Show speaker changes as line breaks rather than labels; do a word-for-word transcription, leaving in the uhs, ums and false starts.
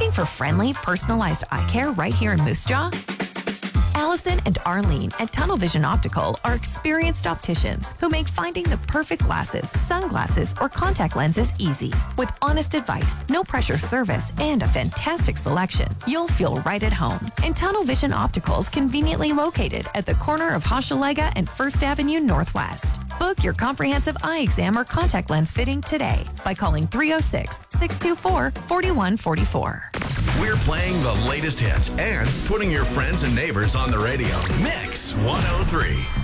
Looking for friendly, personalized eye care right here in Moose Jaw? Allison and Arlene at Tunnel Vision Optical are experienced opticians who make finding the perfect glasses, sunglasses, or contact lenses easy. With honest advice, no pressure service, and a fantastic selection, you'll feel right at home. And Tunnel Vision Optical is conveniently located at the corner of Hochelaga and First Avenue Northwest. Book your comprehensive eye exam or contact lens fitting today by calling three oh six, six two four, four one four four.
We're playing the latest hits and putting your friends and neighbors on the radio. Mix one oh three.